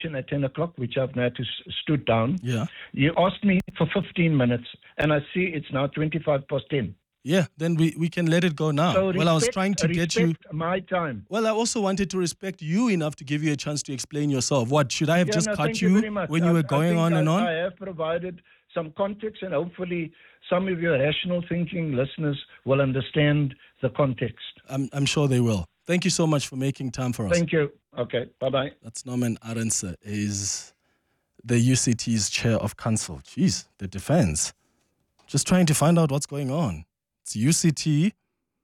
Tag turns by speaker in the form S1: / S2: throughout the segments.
S1: at 10 o'clock, which I've now stood down.
S2: Yeah.
S1: You asked me for 15 minutes, and I see it's now 25 past 10.
S2: Yeah, then we can let it go now.
S1: So
S2: I was trying to get you...
S1: my time.
S2: Well, I also wanted to respect you enough to give you a chance to explain yourself. What, should I have cut
S1: thank
S2: you
S1: very much.
S2: when you were going on and on?
S1: I have provided some context, and hopefully some of your rational thinking listeners will understand the context.
S2: I'm sure they will. Thank you so much for making time for us.
S1: Thank you. Okay, bye-bye.
S2: That's Norman Arendse, is the UCT's chair of council. Jeez, the defense. Just trying to find out what's going on. It's UCT.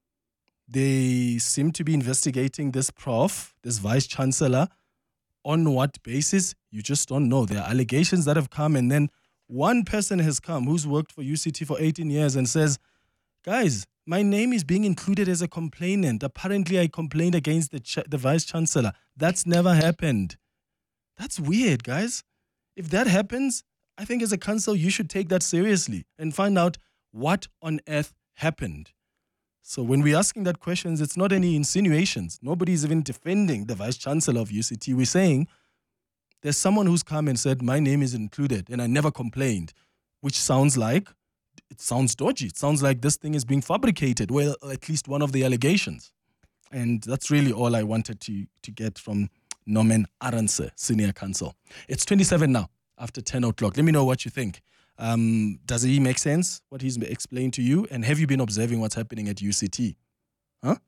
S2: They seem to be investigating this prof, this vice-chancellor. On what basis? You just don't know. There are allegations that have come, and then one person has come who's worked for UCT for 18 years and says, guys, my name is being included as a complainant. Apparently, I complained against the vice-chancellor. That's never happened. That's weird, guys. If that happens, I think as a council, you should take that seriously and find out what on earth happened. So when we're asking that questions, it's not any insinuations. Nobody's even defending the vice-chancellor of UCT. We're saying there's someone who's come and said, my name is included and I never complained, which sounds like, it sounds dodgy. It sounds like this thing is being fabricated. Well, at least one of the allegations. And that's really all I wanted to get from Norman Arendse, Senior Counsel. It's 27 now, after 10 o'clock. Let me know what you think. Does he make sense, what he's explained to you? And have you been observing what's happening at UCT? Huh?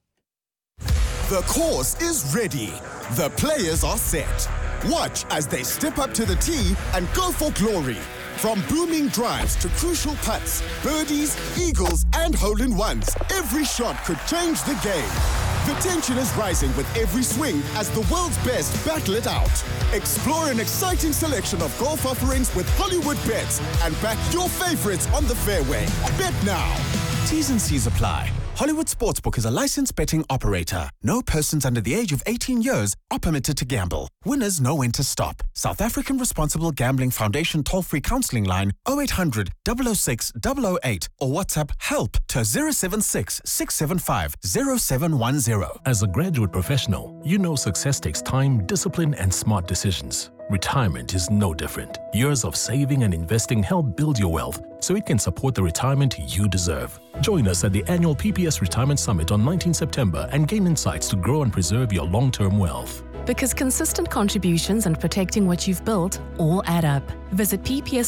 S3: The course is ready. The players are set. Watch as they step up to the tee and go for glory. From booming drives to crucial putts, birdies, eagles, and hole-in-ones, every shot could change the game. The tension is rising with every swing as the world's best battle it out. Explore an exciting selection of golf offerings with Hollywood Bets and back your favorites on the fairway. Bet now. T's and C's apply. Hollywood Sportsbook is a licensed betting operator. No persons under the age of 18 years are permitted to gamble. Winners know when to stop. South African Responsible Gambling Foundation toll-free counseling line 0800 006 008 or WhatsApp HELP to 076 675 0710.
S4: As a graduate professional, you know success takes time, discipline, and smart decisions. Retirement is no different. Years of saving and investing help build your wealth so it can support the retirement you deserve. Join us at the annual PPS Retirement Summit on 19 September and gain insights to grow and preserve your long-term wealth.
S5: Because consistent contributions and protecting what you've built all add up. Visit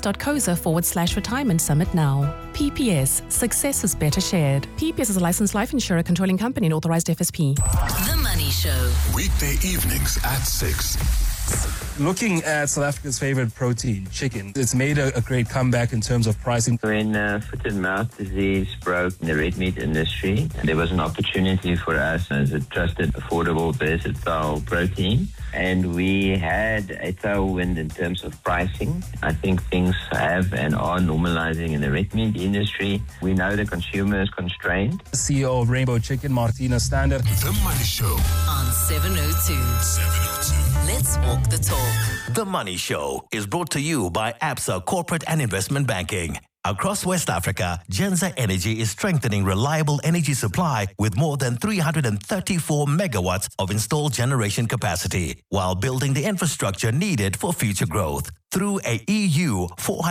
S5: pps.coza/retirement summit now. PPS, success is better shared. PPS is a licensed life insurer controlling company and authorized FSP.
S6: The Money Show.
S7: Weekday evenings at 6.
S8: Looking at South Africa's favorite protein, chicken, it's made a great comeback in terms of pricing.
S9: When foot and mouth disease broke in the red meat industry, there was an opportunity for us as a trusted, affordable, versatile protein. And we had a tailwind in terms of pricing. I think things have and are normalizing in the red meat industry. We know the consumer is constrained.
S8: CEO of Rainbow Chicken, Martina Standard.
S7: The Money Show
S6: on 702. Let's walk the talk.
S10: The Money Show is brought to you by Absa Corporate and Investment Banking. Across West Africa, Genza Energy is strengthening reliable energy supply with more than 334 megawatts of installed generation capacity, while building the infrastructure needed for future growth. Through a EU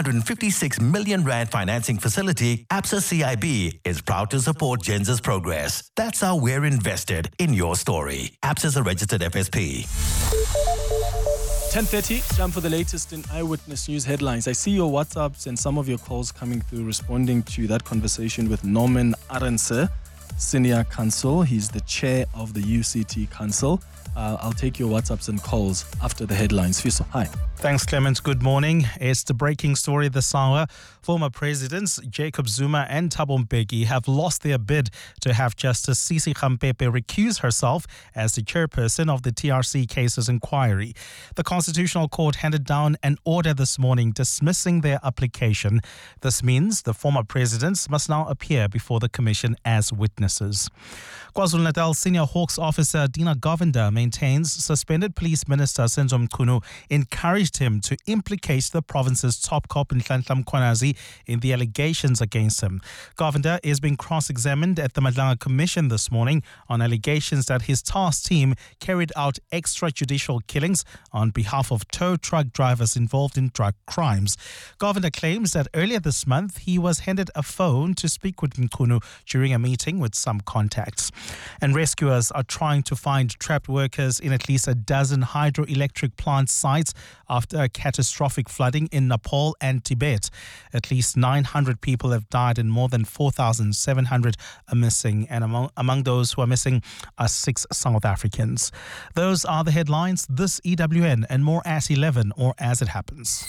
S10: 456 million rand financing facility, Absa CIB is proud to support Genza's progress. That's how we're invested in your story. Absa is a registered FSP.
S2: 10:30, time for the latest in Eyewitness News headlines. I see your WhatsApps and some of your calls coming through responding to that conversation with Norman Arendse, Senior Counsel. He's the chair of the UCT Council. I'll take your WhatsApps and calls after the headlines. Fiso, hi.
S11: Thanks, Clement. Good morning. It's the breaking story this hour. Former presidents Jacob Zuma and Thabo Mbeki have lost their bid to have Justice Sisi Khampepe recuse herself as the chairperson of the TRC cases inquiry. The Constitutional Court handed down an order this morning dismissing their application. This means the former presidents must now appear before the commission as witnesses. KwaZulu-Natal Senior Hawks officer Dina Govinder maintains Suspended Police Minister Senzo Mchunu encouraged him to implicate the province's top cop Nhlanhla Mkhwanazi in the allegations against him. Govender is being cross-examined at the Madlanga Commission this morning on allegations that his task team carried out extrajudicial killings on behalf of tow truck drivers involved in drug crimes. Govender claims that earlier this month he was handed a phone to speak with Mchunu during a meeting with some contacts. And rescuers are trying to find trapped workers in at least a dozen hydroelectric plant sites after a catastrophic flooding in Nepal and Tibet. At least 900 people have died and more than 4,700 are missing. And among those who are missing are 6 South Africans. Those are the headlines. This EWN and more at 11 or as it happens.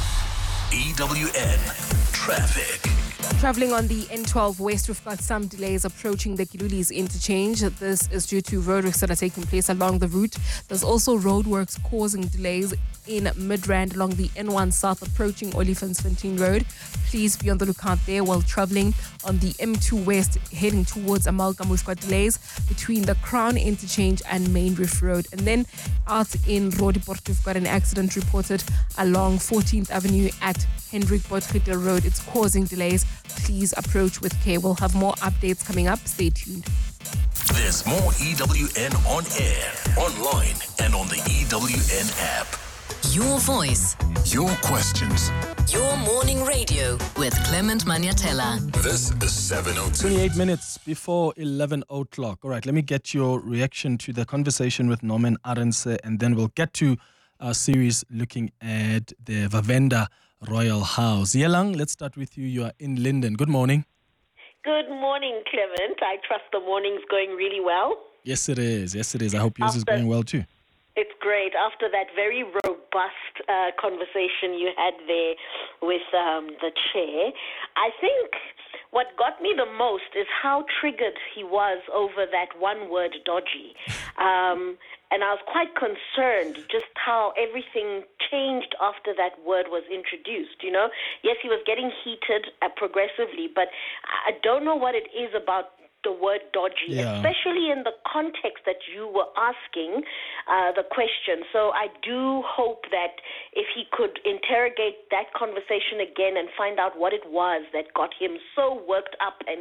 S7: EWN Traffic.
S12: Travelling on the N12 West, we've got some delays approaching the Kilulis interchange. This is due to roadworks that are taking place along the route. There's also roadworks causing delays in Midrand along the N1 South approaching Olifantsfontein Road. Please be on the lookout there while travelling on the M2 West heading towards Amalgam. We've got delays between the Crown interchange and Main Reef Road. And then out in Roodepoort, we've got an accident reported along 14th Avenue at Hendrik Potgieter Road. It's causing delays. Please approach with care. We'll have more updates coming up. Stay tuned.
S7: There's more EWN on air, online, and on the EWN app.
S6: Your voice.
S7: Your questions.
S6: Your morning radio with Clement Maniatella.
S7: This is 702.
S2: 28 minutes before 11 o'clock. All right, let me get your reaction to the conversation with Norman Arendse, and then we'll get to our series looking at the Vavenda Royal House. Yelang, let's start with you. You are in Linden. Good morning.
S13: Good morning, Clement. I trust the morning's going really well.
S2: Yes, it is. Yes, it is. I hope yours is going well too.
S13: It's great. After that very robust conversation you had there with the chair, I think what got me the most is how triggered he was over that one word, dodgy. And I was quite concerned just how everything changed after that word was introduced, you know. Yes, he was getting heated progressively, but I don't know what it is about the word dodgy, especially in the context that you were asking the question. So I do hope that if he could interrogate that conversation again and find out what it was that got him so worked up, and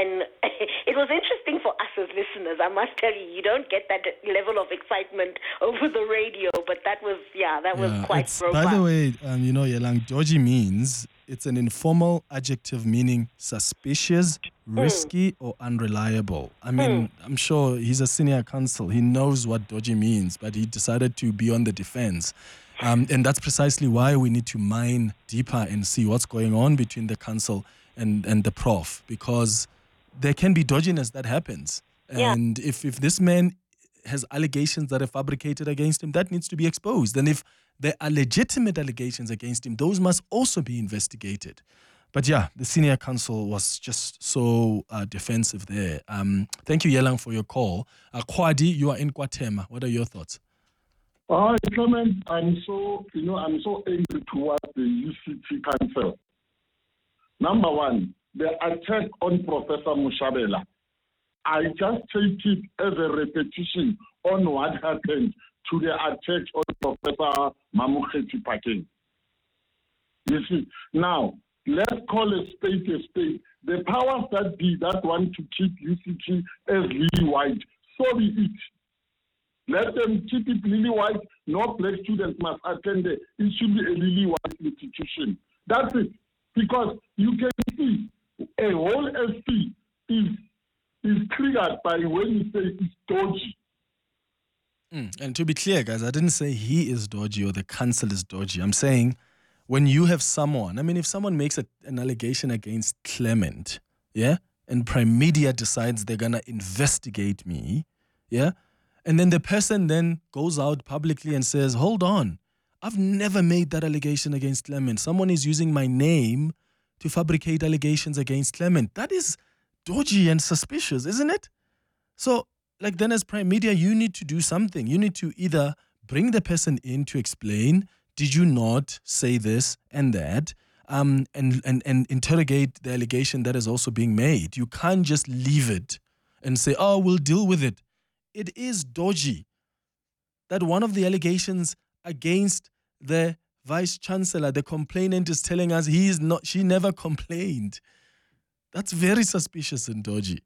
S13: it was interesting for us as listeners. I must tell you, you don't get that level of excitement over the radio, but that was quite robust.
S2: By the way, Yelang, dodgy means it's an informal adjective meaning suspicious, risky, or unreliable. I mean, I'm sure he's a senior counsel. He knows what dodgy means, but he decided to be on the defense. And that's precisely why we need to mine deeper and see what's going on between the counsel and the prof, because there can be dodginess that happens. And if this man has allegations that are fabricated against him, that needs to be exposed. And if there are legitimate allegations against him, those must also be investigated. But yeah, the senior counsel was just so defensive there. Thank you, Yelang, for your call. Kwadi, you are in Kwatema. What are your thoughts?
S14: Clement, I'm so angry towards the UCT Council. Number one, the attack on Professor Mushabela. I just take it as a repetition on what happened to the attack on Professor Mamokgethi Phakeng. You see, now, let's call a spade a spade. The powers that be that want to keep UCT as lily white, so be it. Let them keep it lily white. No black students must attend it. It should be a lily white institution. That's it. Because you can see a whole SP is triggered by when you say it's dodgy.
S2: And to be clear, guys, I didn't say he is dodgy or the council is dodgy. I'm saying when you have someone, if someone makes an allegation against Clement, and Prime Media decides they're going to investigate me, and then the person then goes out publicly and says, hold on, I've never made that allegation against Clement. Someone is using my name to fabricate allegations against Clement. That is dodgy and suspicious, isn't it? So, then as Prime Media, you need to do something. You need to either bring the person in to explain, did you not say this and that, and interrogate the allegation that is also being made. You can't just leave it and say, oh, we'll deal with it. It is dodgy. that one of the allegations against the Vice Chancellor, the complainant, is telling us she never complained. That's very suspicious and dodgy.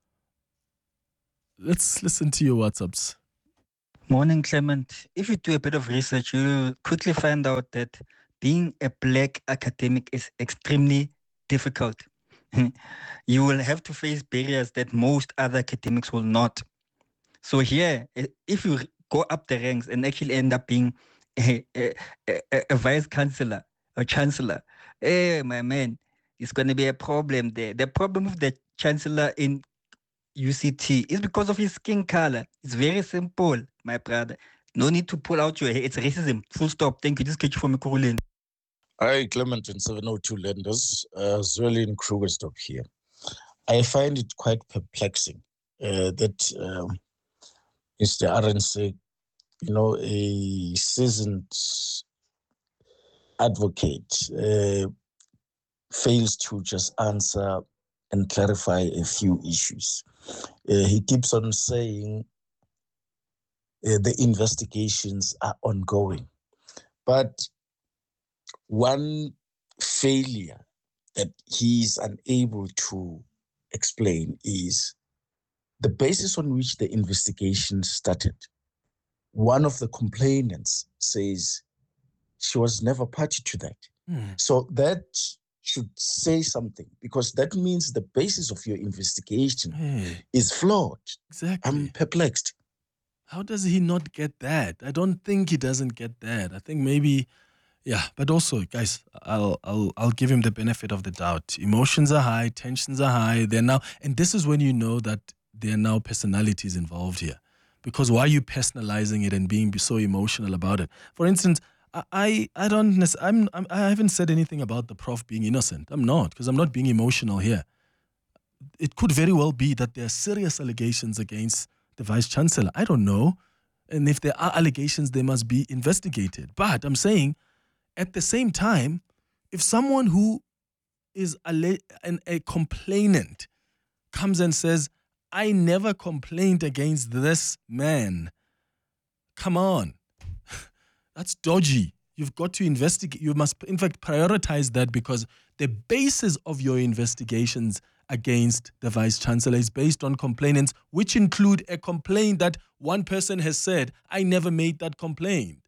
S2: Let's listen to your WhatsApps.
S15: Morning, Clement. If you do a bit of research, you'll quickly find out that being a black academic is extremely difficult. You will have to face barriers that most other academics will not. So here, if you go up the ranks and actually end up being a vice chancellor or chancellor, my man, it's going to be a problem there. The problem with the chancellor in UCT is because of his skin color. It's very simple, my brother. No need to pull out your hair. It's racism. Full stop. Thank you. This is Ketchu from Kurulin.
S16: Hi, Clement and 702 lenders. Zweli in Krugerstop here. I find it quite perplexing that Mr. RNC, a seasoned advocate, fails to just answer and clarify a few issues. He keeps on saying the investigations are ongoing. But one failure that he's unable to explain is the basis on which the investigation started. One of the complainants says she was never party to that. So that should say something, because that means the basis of your investigation is flawed.
S2: Exactly.
S16: I'm perplexed.
S2: How does he not get that? I don't think he doesn't get that. I think maybe, but also, guys, I'll give him the benefit of the doubt. Emotions are high, tensions are high. They're now, and this is when you know that there are now personalities involved here. Because why are you personalizing it and being so emotional about it? For instance, I haven't said anything about the prof being innocent. I'm not, because I'm not being emotional here. It could very well be that there are serious allegations against the Vice Chancellor. I don't know. And if there are allegations, they must be investigated. But I'm saying, at the same time, if someone who is a complainant comes and says, I never complained against this man, come on. That's dodgy. You've got to investigate. You must, in fact, prioritize that, because the basis of your investigations against the Vice Chancellor is based on complainants, which include a complaint that one person has said, I never made that complaint.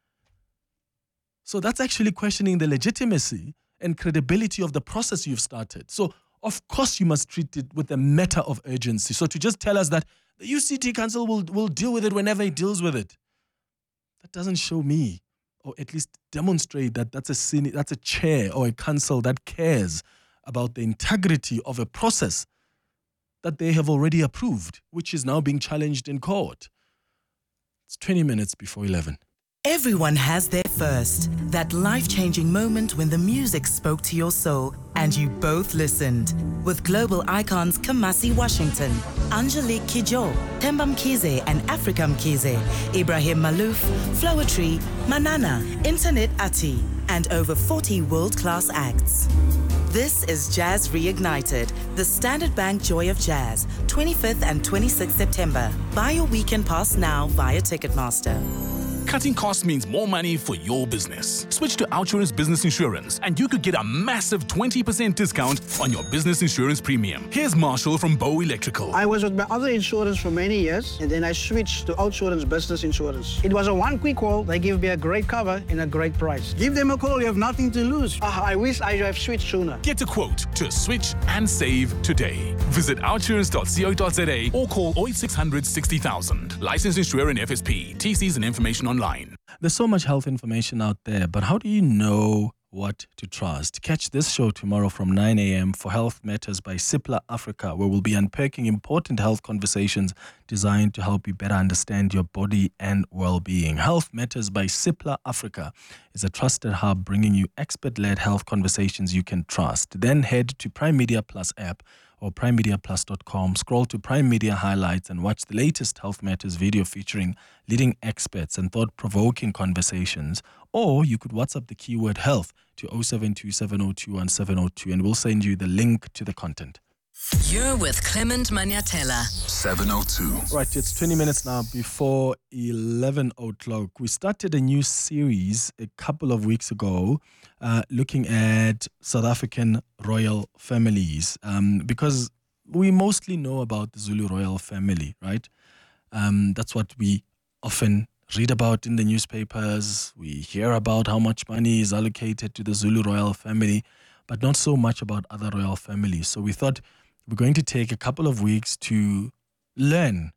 S2: So that's actually questioning the legitimacy and credibility of the process you've started. So, of course, you must treat it with a matter of urgency. So to just tell us that the UCT Council will deal with it whenever it deals with it, that doesn't show me, or at least demonstrate that that's a chair or a council that cares about the integrity of a process that they have already approved, which is now being challenged in court. It's 20 minutes before 11.
S17: Everyone has their first, that life-changing moment when the music spoke to your soul and you both listened. With global icons Kamasi Washington, Angelique Kidjo, Themba Mkhize and Africa Mkhize, Ibrahim Malouf, Flowetry, Manana, Internet Ati, and over 40 world-class acts. This is Jazz Reignited, the Standard Bank Joy of Jazz, 25th and 26th September. Buy your weekend pass now via Ticketmaster.
S4: Cutting costs means more money for your business. Switch to OUTsurance Business Insurance and you could get a massive 20% discount on your business insurance premium. Here's Marshall from Bow Electrical.
S18: I was with my other insurance for many years and then I switched to OUTsurance Business Insurance. It was a one quick call. They give me a great cover and a great price. Give them a call. You have nothing to lose. I wish I have switched sooner.
S4: Get a quote to switch and save today. Visit outsurance.co.za or call 0800 60,000. Licensed insurer and FSP. TCs and information online.
S2: There's so much health information out there, but how do you know what to trust? Catch this show tomorrow from 9 a.m. for Health Matters by Cipla Africa, where we'll be unpacking important health conversations designed to help you better understand your body and well-being. Health Matters by Cipla Africa is a trusted hub bringing you expert-led health conversations you can trust. Then head to Prime Media Plus app or primemediaplus.com, scroll to Prime Media Highlights and watch the latest Health Matters video featuring leading experts and thought-provoking conversations. Or you could WhatsApp the keyword health to 0727021702 and we'll send you the link to the content.
S6: You're with Clement Maniatella.
S7: 702.
S2: Right, it's 20 minutes now before 11 o'clock. We started a new series a couple of weeks ago looking at South African royal families because we mostly know about the Zulu royal family, right? That's what we often read about in the newspapers. We hear about how much money is allocated to the Zulu royal family, but not so much about other royal families. So we thought we're going to take a couple of weeks to learn.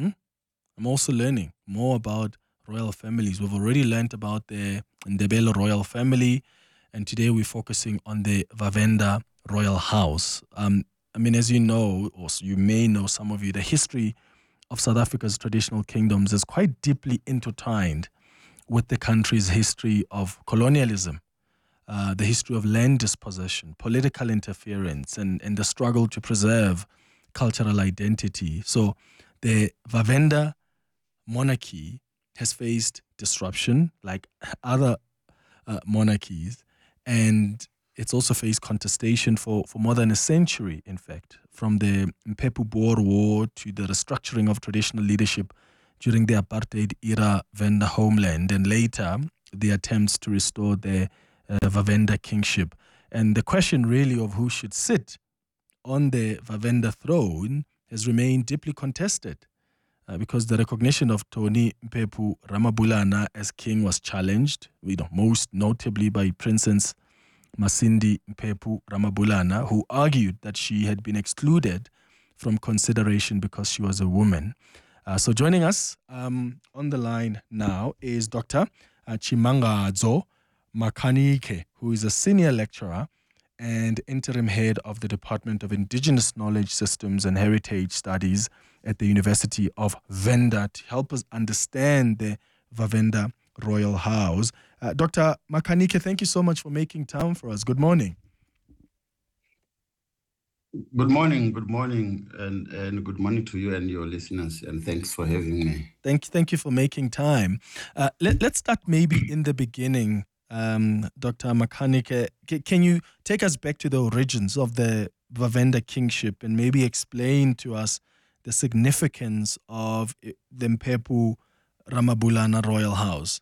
S2: I'm also learning more about royal families. We've already learned about the Ndebele royal family, and today we're focusing on the Vavenda royal house. As you know, or you may know, some of you, the history of South Africa's traditional kingdoms is quite deeply intertwined with the country's history of colonialism, the history of land dispossession, political interference, and the struggle to preserve cultural identity. So the Vavenda monarchy has faced disruption like other monarchies, and it's also faced contestation for more than a century, in fact, from the Mpepu Boer War to the restructuring of traditional leadership during the apartheid era Venda homeland, and later the attempts to restore the Vavenda kingship. And the question really of who should sit on the Vavenda throne has remained deeply contested because the recognition of Tony Mpepu Ramabulana as king was challenged, most notably by Princess Masindi Mpepu Ramabulana, who argued that she had been excluded from consideration because she was a woman. So joining us on the line now is Dr. Chimangadzo Makanike, who is a senior lecturer and interim head of the Department of Indigenous Knowledge Systems and Heritage Studies at the University of Venda, to help us understand the Vavenda Royal House. Dr. Makanike, thank you so much for making time for us. Good morning.
S19: Good morning, and good morning to you and your listeners, and thanks for having me.
S2: Thank you for making time. Let's start maybe in the beginning, Dr. Makanike. Can you take us back to the origins of the Vavenda kingship and maybe explain to us the significance of the Mpepu Ramabulana Royal House?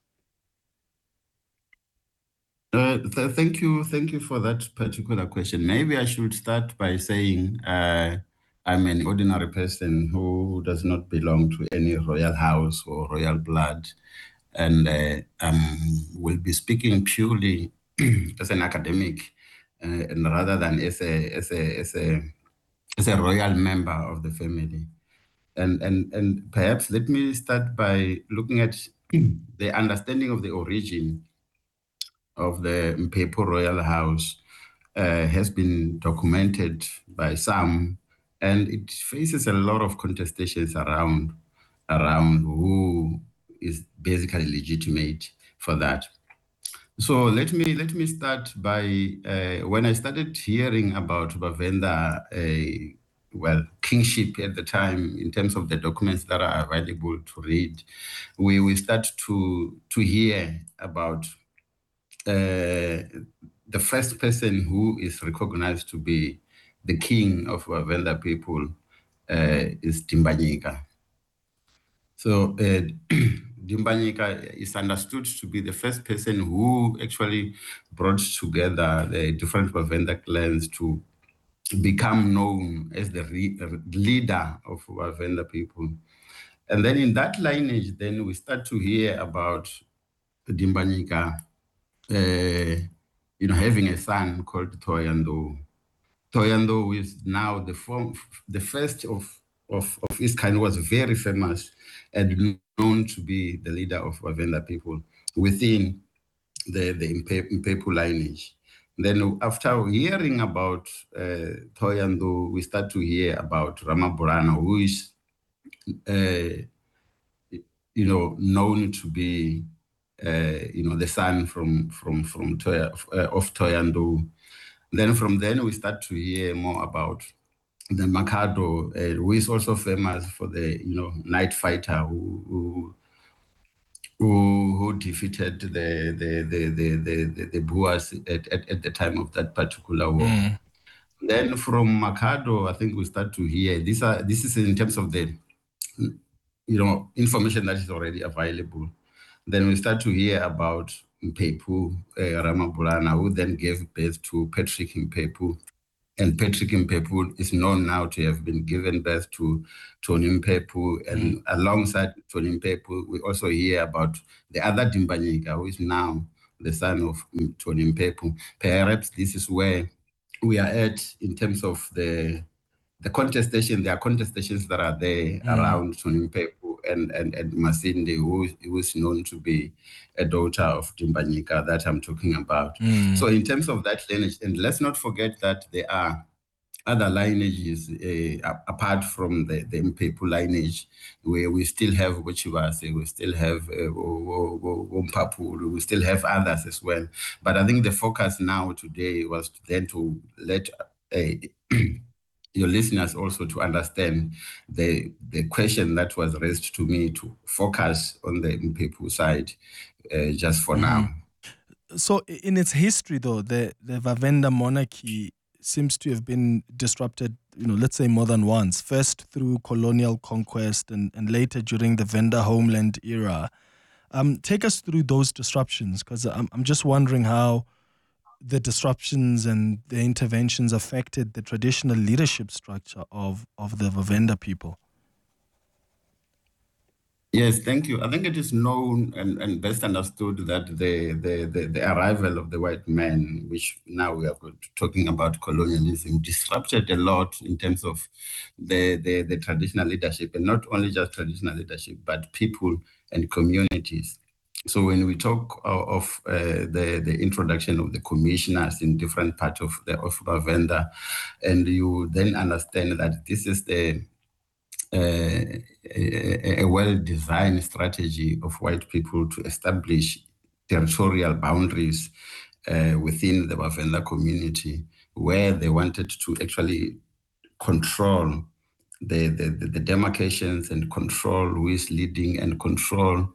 S19: Thank you for that particular question. Maybe I should start by saying I'm an ordinary person who does not belong to any royal house or royal blood, and will be speaking purely as an academic, and rather than as a royal member of the family. And perhaps let me start by looking at the understanding of the origin of the Mpepu Royal House has been documented by some, and it faces a lot of contestations around who is basically legitimate for that. So let me start by when I started hearing about Vavenda, kingship at the time, in terms of the documents that are available to read, we start to hear about the first person who is recognized to be the king of Vavenda people is Dimbanyika. So Dimbanyika is understood to be the first person who actually brought together the different Vavenda clans to become known as the leader of Vavenda people. And then in that lineage, then we start to hear about Dimbanyika having a son called Thohoyandou. Thohoyandou is now the first of his kind, was very famous and known to be the leader of Vavenda people within the Mpepu lineage. Then after hearing about Thohoyandou, we start to hear about Ramabulana, who is known to be the son of Thohoyandou. Then from then we start to hear more about the Makado, who is also famous for the night fighter who defeated the Boers at the time of that particular war. Then from Makado, I think we start to hear, this is in terms of the, information that is already available. Then we start to hear about Mpepu Ramabulana, who then gave birth to Patrick Mpepu. And Patrick Mpepu is known now to have been given birth to Tony Mpepu. And alongside Tony Mpepu, we also hear about the other Dimbanyika, who is now the son of Tony Mpepu. Perhaps this is where we are at in terms of the contestation. There are contestations that are there around Tony Mpepu and Masinde, who is known to be a daughter of Dimbanyika that I'm talking about. So in terms of that lineage, and let's not forget that there are other lineages apart from the Mpepu lineage, where we still have Bochivase, we still have Wompapu, we still have others as well. But I think the focus now today was then to let your listeners also to understand the question that was raised to me, to focus on the Mpepu side just for now.
S2: So in its history, though, the Vavenda monarchy seems to have been disrupted, let's say more than once. First through colonial conquest and later during the Venda homeland era. Take us through those disruptions, because I'm just wondering how the disruptions and the interventions affected the traditional leadership structure of the Vavenda people.
S19: Yes, thank you. I think it is known and best understood that the arrival of the white man, which now we are talking about colonialism, disrupted a lot in terms of the traditional leadership, and not only just traditional leadership, but people and communities. So when we talk of the introduction of the commissioners in different parts of Vavenda, and you then understand that this is a well-designed strategy of white people to establish territorial boundaries within the Vavenda community, where they wanted to actually control the demarcations and control who is leading and control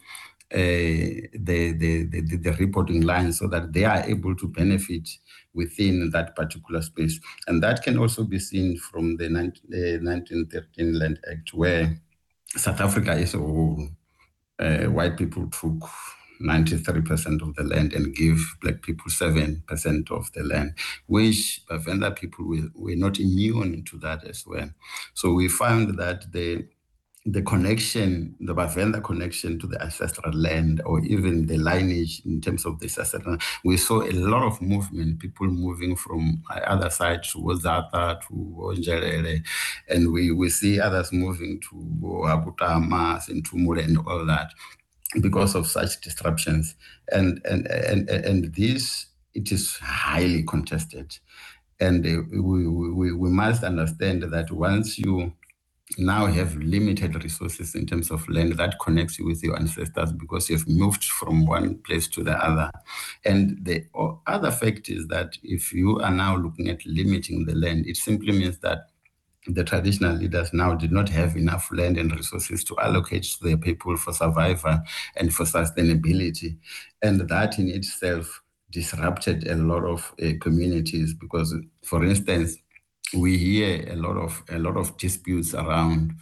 S19: the reporting line, so that they are able to benefit within that particular space. And that can also be seen from the 1913 Land Act, where South Africa as a whole, white people took 93% of the land and give black people 7% of the land, which Vavenda people were not immune to that as well. So we found that the connection, the Vavenda connection to the ancestral land, or even the lineage in terms of the ancestral, we saw a lot of movement, people moving from other side to Zata, to Onjerere, and we see others moving to Abutamas and to Mure and all that because of such disruptions. And this, it is highly contested. And we must understand that once you now have limited resources in terms of land, that connects you with your ancestors, because you've moved from one place to the other. And the other fact is that if you are now looking at limiting the land, it simply means that the traditional leaders now did not have enough land and resources to allocate to their people for survival and for sustainability. And that in itself disrupted a lot of communities, because, for instance, we hear a lot of disputes around,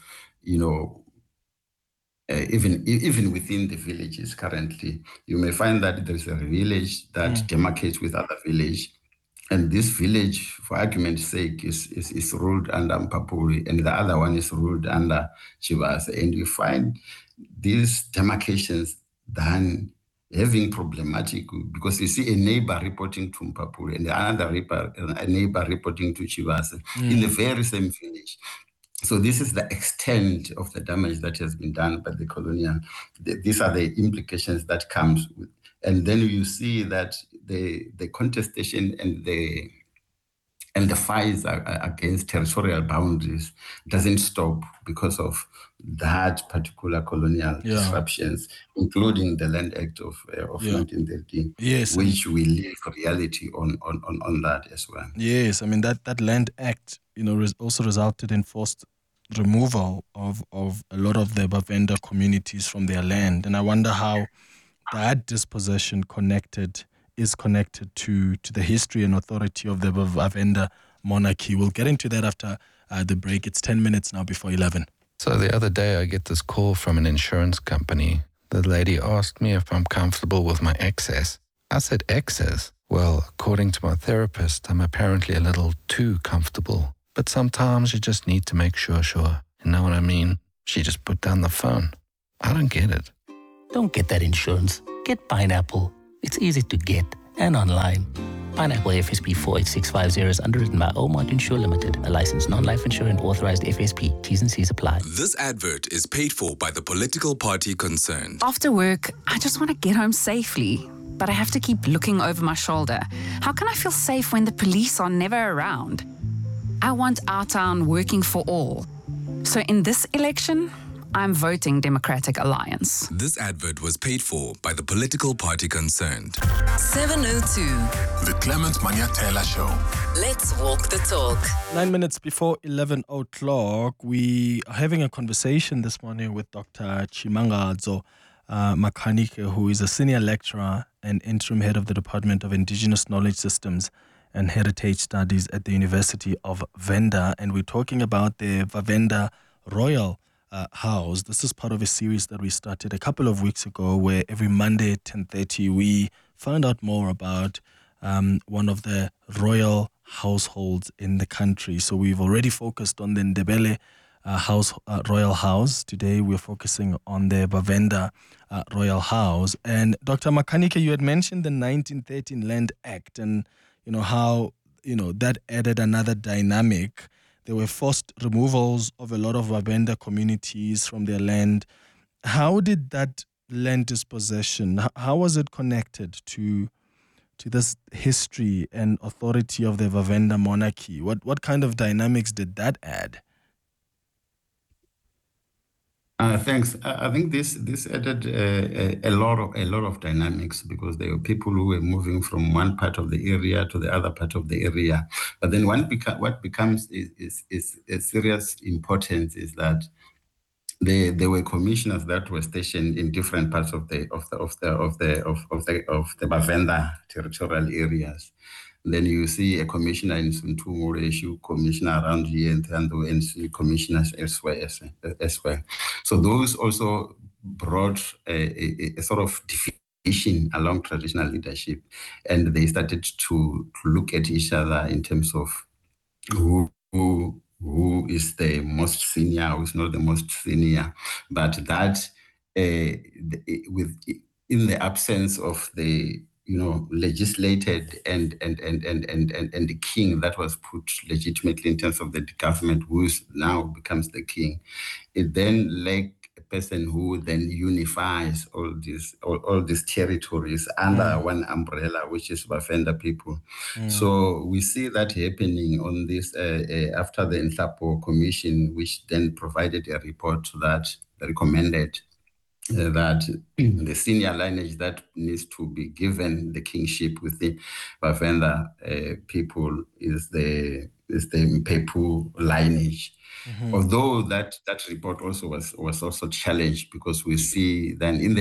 S19: even within the villages currently. You may find that there's a village that demarcates with other village, and this village, for argument's sake, is ruled under Mpapuri, and the other one is ruled under Chivase. And you find these demarcations done having problematic, because you see a neighbor reporting to Mpapuri and another neighbor reporting to Chivase in the very same village. So this is the extent of the damage that has been done by the colonial. These are the implications that comes with. And then you see that the contestation and the fights against territorial boundaries doesn't stop because of that particular colonial disruptions, including the Land Act of 1913, which we live reality on that as well.
S2: Yes, I mean that Land Act, also resulted in forced removal of a lot of the Vavenda communities from their land, and I wonder how that dispossession is connected to the history and authority of the Vavenda monarchy. We'll get into that after the break. It's 10 minutes now before 11.
S20: So the other day I get this call from an insurance company. The lady asked me if I'm comfortable with my excess. I said, excess? Well, according to my therapist, I'm apparently a little too comfortable. But sometimes you just need to make sure. You know what I mean? She just put down the phone. I don't get it.
S21: Don't get that insurance. Get Pineapple. It's easy to get and online. Pineapple FSP 48650 is underwritten by Omart Insure Limited, a licensed non-life insurer and authorized FSP. T's and C's apply.
S22: This advert is paid for by the political party concerned.
S23: After work, I just want to get home safely, but I have to keep looking over my shoulder. How can I feel safe when the police are never around? I want our town working for all. So in this election, I'm voting Democratic Alliance.
S22: This advert was paid for by the political party concerned.
S6: 702.
S7: The Clement Manyatela Show.
S6: Let's walk the talk.
S2: 9 minutes before 11 o'clock, we are having a conversation this morning with Dr. Chimangadzo Makhanike, who is a senior lecturer and interim head of the Department of Indigenous Knowledge Systems and Heritage Studies at the University of Venda. And we're talking about the Vavenda Royal House. This is part of a series that we started a couple of weeks ago, where every Monday at 10:30 we find out more about one of the royal households in the country. So we've already focused on the Ndebele Royal House. Today we're focusing on the Vavenda Royal House. And Dr. Makhanike, you had mentioned the 1913 Land Act, and how that added another dynamic. There were forced removals of a lot of Vavenda communities from their land. How did that land dispossession, how was it connected to this history and authority of the Vavenda monarchy? What kind of dynamics did that add?
S19: Thanks. I think this added a lot of dynamics, because there were people who were moving from one part of the area to the other part of the area. But then what becomes is a serious importance is that there were commissioners that were stationed in different parts of the Vavenda territorial areas. Then you see a commissioner in Suntumu, issue commissioner around here in Thando, and see commissioners elsewhere. So those also brought a sort of division along traditional leadership, and they started to look at each other in terms of who is the most senior, who is not the most senior. But that in the absence of the legislated and the king that was put legitimately in terms of the government, who now becomes the king, it then lacked a person who then unifies all these territories under one umbrella, which is Vavenda people. So we see that happening on this after the Nhlapo Commission, which then provided a report that recommended that the senior lineage that needs to be given the kingship with the Vavenda people is the Mpepu lineage. Although that report also was also challenged, because we see then in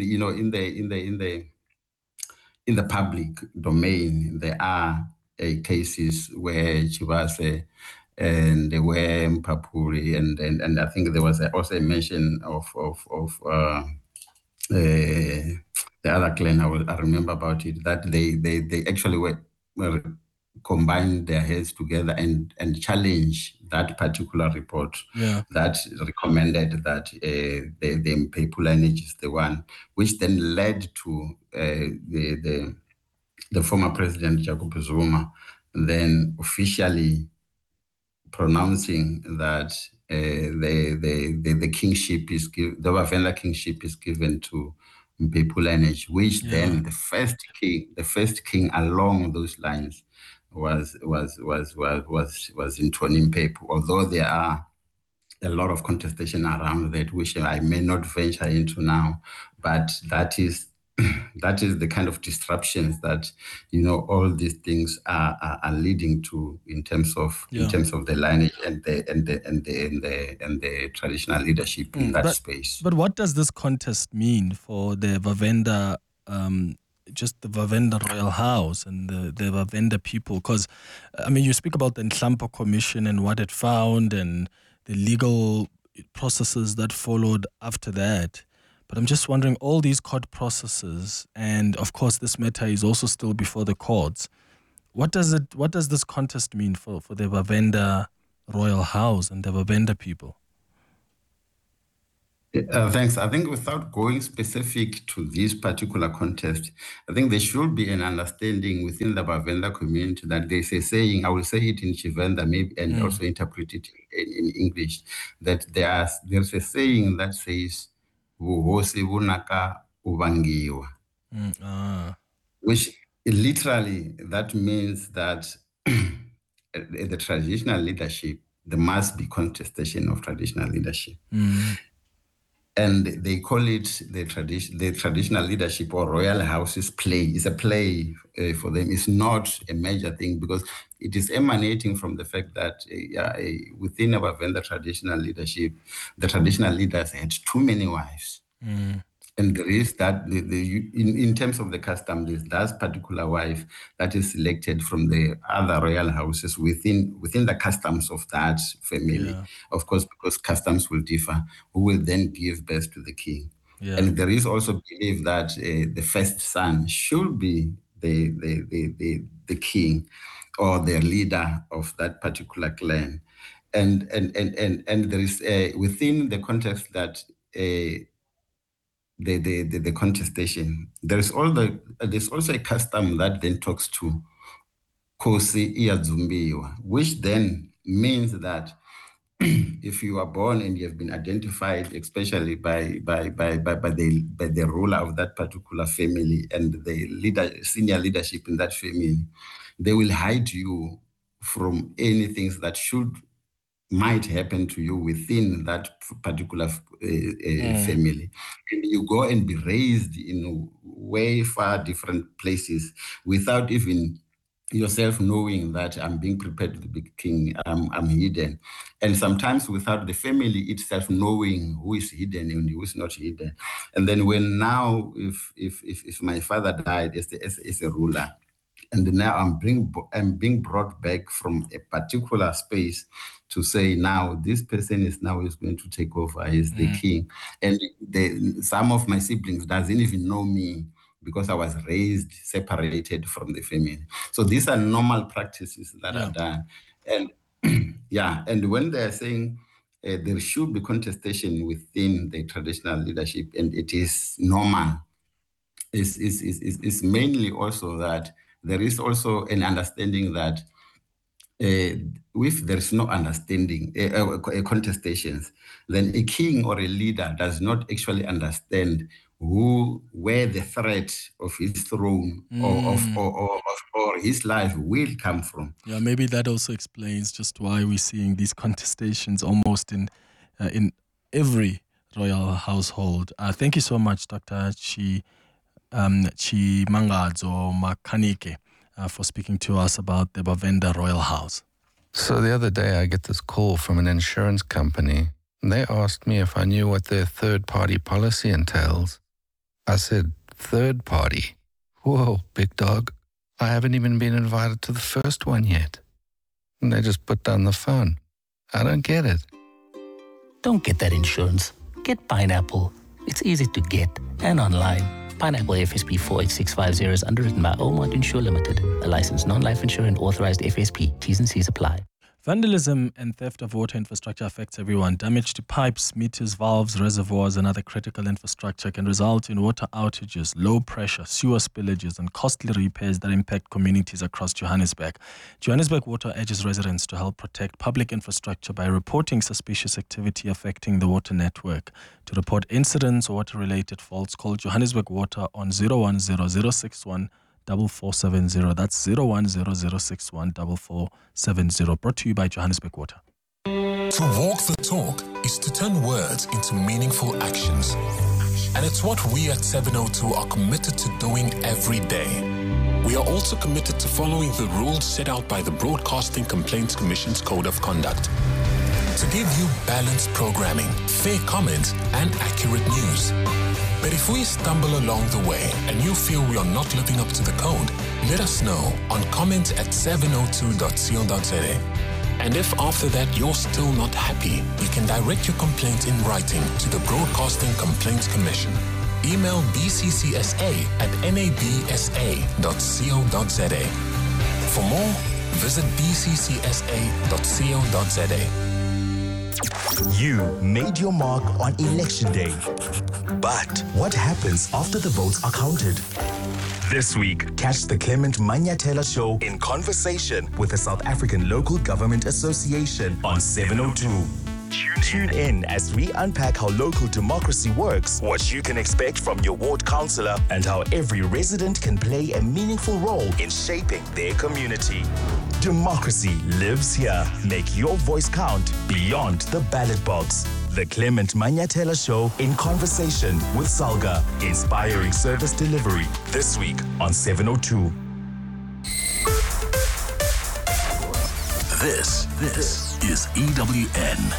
S19: the public domain there are cases where Chivase and there were Mpapuri, and I think there was also a mention of the other clan. I remember about it, that they actually were combined their heads together and challenge that particular report that recommended that the Mpepu lineage is the one, which then led to the former president Jacob Zuma then officially pronouncing that the kingship is the Vavenda kingship is given to Mpepu lineage, which then the first king along those lines was in Tony Mpepu. Although there are a lot of contestation around that, which I may not venture into now, but that is the kind of disruptions that all these things are leading to in terms of the lineage and the traditional leadership in that space.
S2: But what does this contest mean for the Vavenda just the Vavenda Royal House and the Vavenda people? Because, I mean, you speak about the Nhlampo Commission and what it found and the legal processes that followed after that. But I'm just wondering, all these court processes, and of course this matter is also still before the courts, what does this contest mean for the Vavenda Royal House and the Vavenda people?
S19: Thanks. I think without going specific to this particular contest, I think there should be an understanding within the Vavenda community that there's a saying, I will say it in Tshivenda maybe, and also interpret it in English, that there's a saying that says, "Vuhosi vunaka uvangiwa," which literally that means that the traditional leadership, there must be contestation of traditional leadership. And they call it the traditional leadership or royal houses play. It's a play for them. It's not a major thing because it is emanating from the fact that within our Venda traditional leadership, the traditional leaders had too many wives. And there is that, in terms of the custom, there's that particular wife that is selected from the other royal houses within the customs of that family. Yeah. Of course, because customs will differ, who will then give birth to the king. Yeah. And there is also belief that the first son should be the king or the leader of that particular clan. And there is within the context that the contestation, there's also a custom that then talks to Kosi Iyadzumbiwa, which then means that if you are born and you have been identified, especially by the ruler of that particular family and the senior leadership in that family, they will hide you from anything that might happen to you within that particular family. And you go and be raised in way far different places without even yourself knowing that I'm being prepared to be king, I'm hidden. And sometimes without the family itself knowing who is hidden and who is not hidden. And then if my father died as a ruler, and now I'm being brought back from a particular space to say, now this person is going to take over as the king. And some of my siblings doesn't even know me because I was raised separated from the family. So these are normal practices that are done. And and when they're saying there should be contestation within the traditional leadership, and it is normal, it's mainly also that there is also an understanding that if there is no understanding, contestations, then a king or a leader does not actually understand where the threat of his throne or his life will come from.
S2: Yeah, maybe that also explains just why we're seeing these contestations almost in every royal household. Thank you so much, Dr. Chimangadzo Makanike, for speaking to us about the Vavenda Royal House.
S20: So the other day I get this call from an insurance company. They asked me if I knew what their third-party policy entails. I said, third party? Whoa, big dog. I haven't even been invited to the first one yet. And they just put down the phone. I don't get it.
S21: Don't get that insurance. Get Pineapple. It's easy to get and online. Pineapple FSP 48650 is underwritten by Omart Insure Limited, a licensed non-life insurer and authorized FSP. T's and C's apply.
S2: Vandalism and theft of water infrastructure affects everyone. Damage to pipes, meters, valves, reservoirs, and other critical infrastructure can result in water outages, low pressure, sewer spillages, and costly repairs that impact communities across Johannesburg. Johannesburg Water urges residents to help protect public infrastructure by reporting suspicious activity affecting the water network. To report incidents or water-related faults, call Johannesburg Water on 010 4470. That's 010 4470. Brought to you by Johannesburg Water.
S4: To walk the talk is to turn words into meaningful actions. And it's what we at 702 are committed to doing every day. We are also committed to following the rules set out by the Broadcasting Complaints Commission's Code of Conduct to give you balanced programming, fair comments, and accurate news. But if we stumble along the way and you feel we are not living up to the code, let us know on comment@702.co.za. And if after that you're still not happy, you can direct your complaint in writing to the Broadcasting Complaints Commission. Email bccsa@nabsa.co.za. For more, visit bccsa.co.za.
S1: You made your mark on Election Day. But what happens after the votes are counted? This week, catch the Clement Manyathela Show in conversation with the South African Local Government Association on 702. Tune in as we unpack how local democracy works, what you can expect from your ward councillor, and how every resident can play a meaningful role in shaping their community. Democracy lives here. Make your voice count beyond the ballot box. The Clement Manyathela Show in conversation with Salga, inspiring service delivery this week on 702.
S7: This is EWN.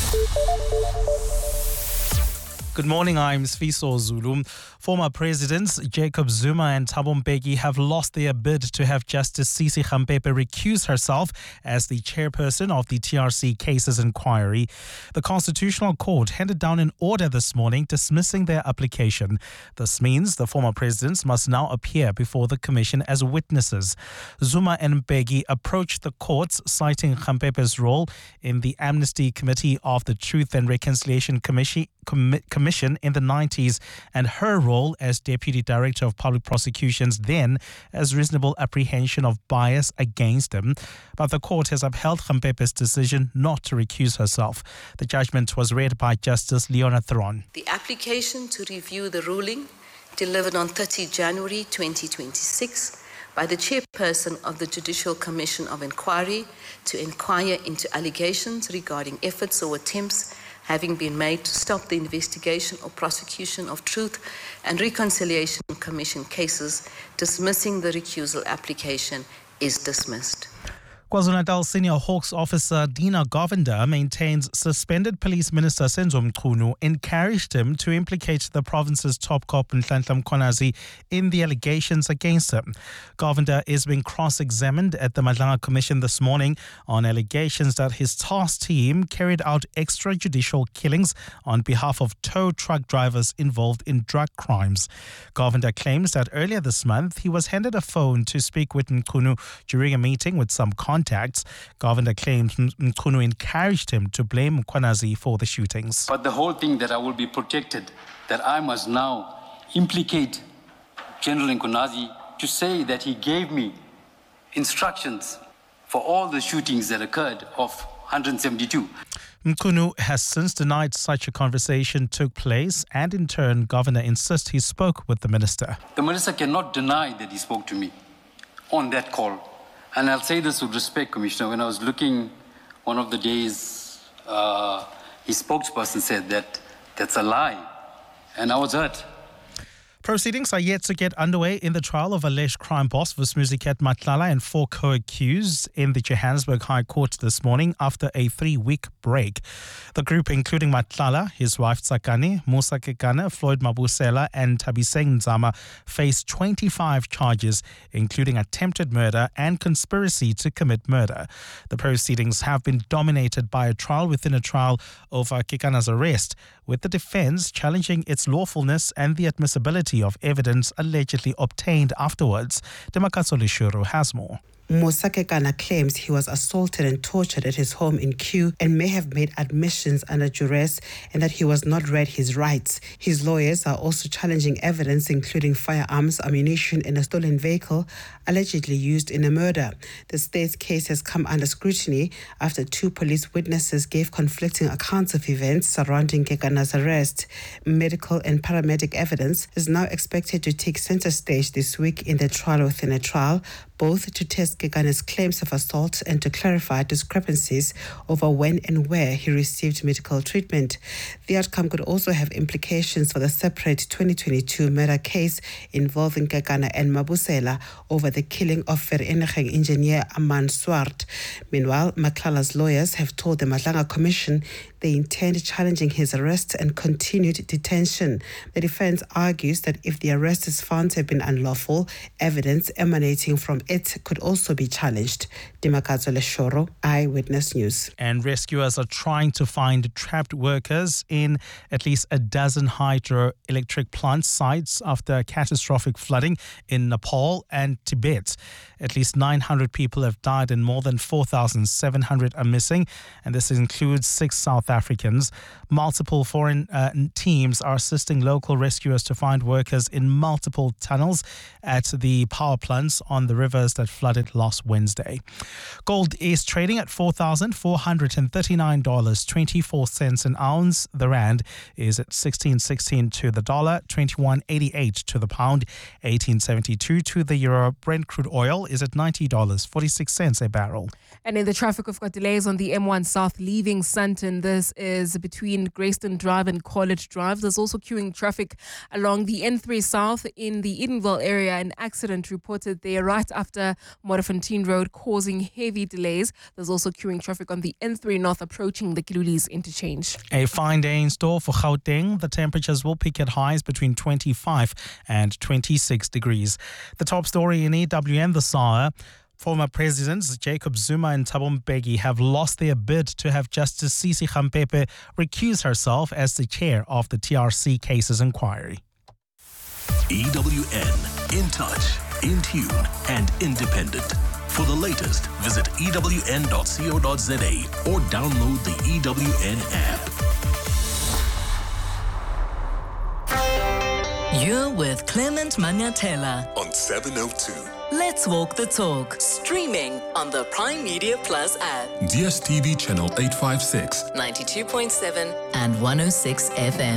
S11: Good morning, I'm Sfiso Zulu. Former Presidents Jacob Zuma and Thabo Mbeki have lost their bid to have Justice Sisi Khampepe recuse herself as the chairperson of the TRC Cases Inquiry. The Constitutional Court handed down an order this morning dismissing their application. This means the former presidents must now appear before the commission as witnesses. Zuma and Mbeki approached the courts citing Khampepe's role in the Amnesty Committee of the Truth and Reconciliation Commission in the 90s and her role as Deputy Director of Public Prosecutions then as reasonable apprehension of bias against him. But the court has upheld Khampepe's decision not to recuse herself. The judgment was read by Justice Leona Thron.
S3: The application to review the ruling delivered on 30 January 2026 by the chairperson of the Judicial Commission of Inquiry to inquire into allegations regarding efforts or attempts having been made to stop the investigation or prosecution of Truth and Reconciliation Commission cases, dismissing the recusal application is dismissed.
S11: KwaZulu-Natal Senior Hawks officer Dina Govinda maintains suspended Police Minister Senzo Mchunu encouraged him to implicate the province's top cop Nhlanhla Mkhwanazi in the allegations against him. Govinda is being cross-examined at the Madlanga Commission this morning on allegations that his task team carried out extrajudicial killings on behalf of tow truck drivers involved in drug crimes. Govinda claims that earlier this month he was handed a phone to speak with Mchunu during a meeting with some contacts. Govinda claims Mchunu encouraged him to blame Mkhwanazi for the shootings.
S5: But the whole thing that I will be protected, that I must now implicate General Mkhwanazi to say that he gave me instructions for all the shootings that occurred of 172.
S11: Mchunu has since denied such a conversation took place, and in turn, Govinda insists he spoke with the minister.
S5: The minister cannot deny that he spoke to me on that call. And I'll say this with respect, Commissioner. When I was looking one of the days, his spokesperson said that that's a lie. And I was hurt.
S11: Proceedings are yet to get underway in the trial of alleged crime boss Vusimuzi Matlala and 4 co-accused in the Johannesburg High Court this morning after a 3-week break. The group, including Matlala, his wife Tsakani, Musa Kekana, Floyd Mabusela and Tabiseng Nzama, face 25 charges, including attempted murder and conspiracy to commit murder. The proceedings have been dominated by a trial within a trial over Kekana's arrest, with the defense challenging its lawfulness and the admissibility of evidence allegedly obtained afterwards. Demakatso Lishuru has more.
S24: Musa Kekana claims he was assaulted and tortured at his home in Kew and may have made admissions under duress and that he was not read his rights. His lawyers are also challenging evidence including firearms, ammunition and a stolen vehicle allegedly used in a murder. The state's case has come under scrutiny after 2 police witnesses gave conflicting accounts of events surrounding Kekana's arrest. Medical and paramedic evidence is now expected to take center stage this week in the trial within a trial, both to test Kekana's claims of assault and to clarify discrepancies over when and where he received medical treatment. The outcome could also have implications for the separate 2022 murder case involving Kekana and Mabusela over the killing of Vereeniging engineer Aman Swart. Meanwhile, Matlala's lawyers have told the Madlanga Commission They intend challenging his arrest and continued detention. The defense argues that if the arrest is found to have been unlawful, evidence emanating from it could also be challenged. Dimakazo Leshoro, Eyewitness News.
S11: And rescuers are trying to find trapped workers in at least a dozen hydroelectric plant sites after catastrophic flooding in Nepal and Tibet. At least 900 people have died and more than 4,700 are missing, and this includes 6 South Africans. Multiple foreign teams are assisting local rescuers to find workers in multiple tunnels at the power plants on the rivers that flooded last Wednesday. Gold is trading at $4,439.24 an ounce. The rand is at 16.16 to the dollar, 21.88 to the pound, 18.72 to the euro. Brent crude oil is at $90.46 a barrel.
S8: And in the traffic, we've got delays on the M1 South leaving Sandton. This is between Greyston Drive and College Drive. There's also queuing traffic along the N3 South in the Edenville area. An accident reported there right after Modderfontein Road, causing heavy delays. There's also queuing traffic on the N3 North approaching the Kilulis interchange.
S11: A fine day in store for Gauteng. The temperatures will peak at highs between 25 and 26 degrees. The top story in EWN this hour. Former Presidents Jacob Zuma and Thabo Mbeki have lost their bid to have Justice Sisi Khampepe recuse herself as the chair of the TRC cases inquiry.
S7: EWN, in touch, in tune, and independent. For the latest, visit ewn.co.za or download the EWN app.
S6: You're with Clement Manyatela
S22: on 702.
S6: Let's walk the talk. Streaming on the Prime Media Plus app.
S22: DSTV channel 856.
S6: 92.7 and 106 FM.